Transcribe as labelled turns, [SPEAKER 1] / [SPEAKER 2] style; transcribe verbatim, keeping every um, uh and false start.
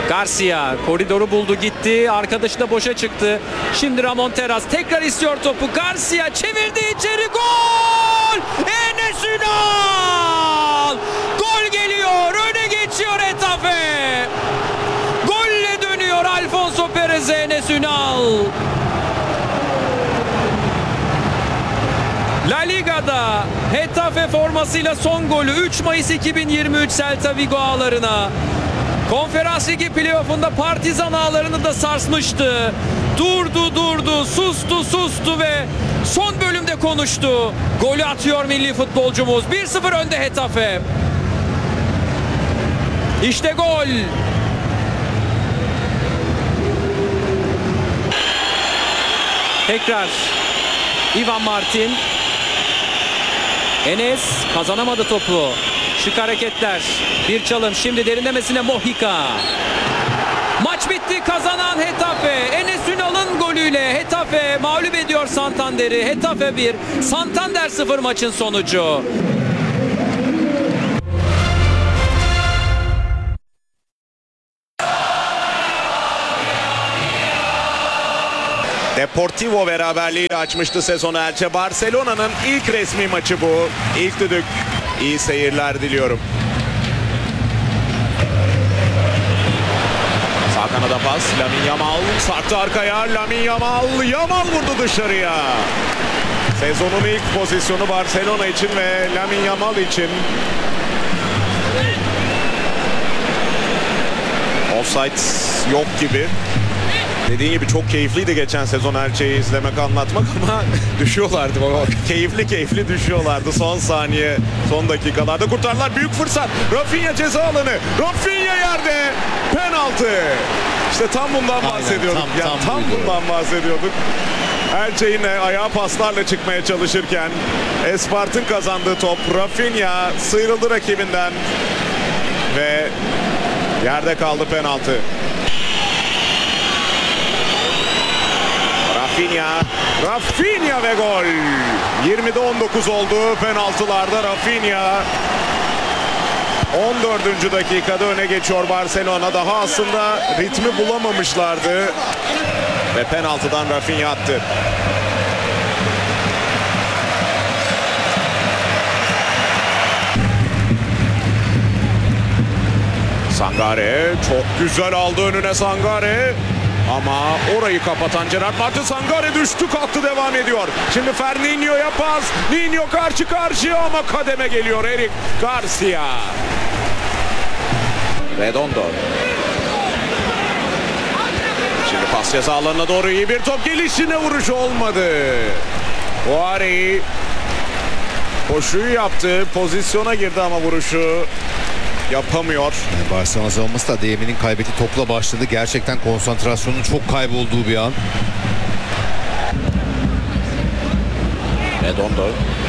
[SPEAKER 1] Garcia koridoru buldu, gitti. Arkadaşı da boşa çıktı. Şimdi Ramon Terraz tekrar istiyor topu. Garcia çevirdi içeri. Gol! Enes Ünal! Gol geliyor. Öne geçiyor Getafe. Golle dönüyor Alfonso Perez'e Enes Ünal. La Liga'da Getafe formasıyla son golü üç Mayıs iki bin yirmi üç Celta Vigo ağlarına. Konferans Ligi playoff'unda Partizan ağlarını da sarsmıştı. Durdu durdu, sustu sustu ve son bölümde konuştu. Golü atıyor milli futbolcumuz. bir sıfır önde Getafe. İşte gol. Tekrar Ivan Martin. Enes kazanamadı topu. Şık hareketler. Bir çalım. Şimdi derinlemesine Mojica. Maç bitti. Kazanan Getafe. Enes Ünal'ın golüyle Getafe mağlup ediyor Santander'i. Getafe bir, Santander sıfır maçın sonucu.
[SPEAKER 2] Deportivo beraberliğiyle açmıştı sezonu Elche. Barcelona'nın ilk resmi maçı bu. İlk düdük. İyi seyirler diliyorum. Sağ kanada pas. Lamine Yamal sarktı arkaya. Lamine Yamal. Yamal vurdu dışarıya. Sezonun ilk pozisyonu Barcelona için ve Lamine Yamal için. Offside yok gibi. Dediğin gibi çok keyifliydi geçen sezon Elche'yi izlemek, anlatmak ama düşüyorlardı. Keyifli keyifli düşüyorlardı son saniye, son dakikalarda kurtardılar. Büyük fırsat. Rafinha ceza alanı. Rafinha yerde. Penaltı. İşte tam bundan bahsediyorduk.
[SPEAKER 3] Aynen, tam,
[SPEAKER 2] ya,
[SPEAKER 3] tam,
[SPEAKER 2] tam bundan bahsediyorduk. Elche yine ayağa paslarla çıkmaya çalışırken Espart'ın kazandığı top. Rafinha sıyrıldı rakibinden ve yerde kaldı, penaltı. Rafinha, Rafinha ve gol. yirmide on dokuz oldu penaltılarda Rafinha. on dördüncü dakikada öne geçiyor Barcelona. Daha aslında ritmi bulamamışlardı. Ve penaltıdan Rafinha attı. Sangare çok güzel aldı önüne Sangare. Ama orayı kapatan Gerard Martin. Sangare düştü, kalktı, devam ediyor. Şimdi Fernandinho'ya pas. Ninho karşı karşıya ama kademe geliyor Eric Garcia. Redondo. Şimdi pas ceza alanına doğru iyi bir top. Gelişine vuruş olmadı. Oari koşuyu yaptı. Pozisyona girdi ama vuruşu yapamıyor.
[SPEAKER 3] Yani Barcelona savunması da Adeyemi'nin kaybettiği topla başladı. Gerçekten konsantrasyonun çok kaybolduğu bir an.
[SPEAKER 2] Redondo.